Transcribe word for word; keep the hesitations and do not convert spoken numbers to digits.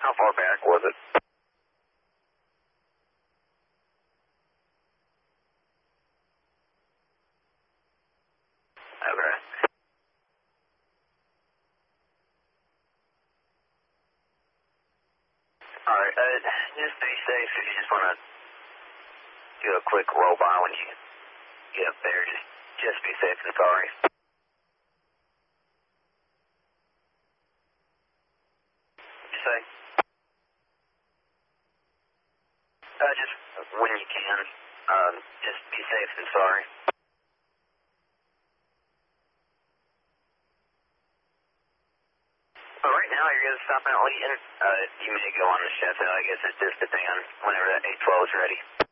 How far back was it? Okay. Alright, uh, just be safe if you just want to do a quick roll by when you get up there. Just, just be safe and sorry. What'd you say? Uh, just when you can. Um, just be safe and sorry. Well, right now you're going to stop out Leeton. Uh, you may go on to Sheffield. I guess it's just depending on whenever that eight twelve is ready.